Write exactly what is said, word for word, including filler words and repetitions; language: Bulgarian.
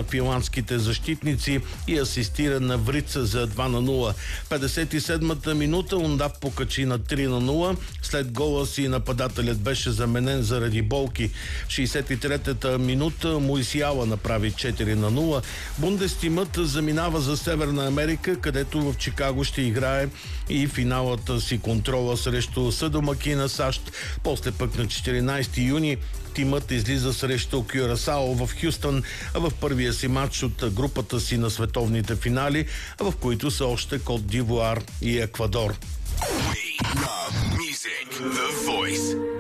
финландските защитници и асистира на Врица за два на нула. петдесет и седмата минута Ундав покачи на три на нула. След гола си нападателят беше заменен заради болки. В шейсет и третата минута Муисиала направи четири на нула. Бундестимът заминава за Северна Америка, където в Чикаго ще играе и финалата си контрола срещу съдомакина САЩ. После пък на четиринайсети юни тимът излиза срещу Кюрасао в Хюстън, а в първия си матч от групата си на световните финали, в които са още Кот д'Ивоар и Еквадор. We love music. The Voice.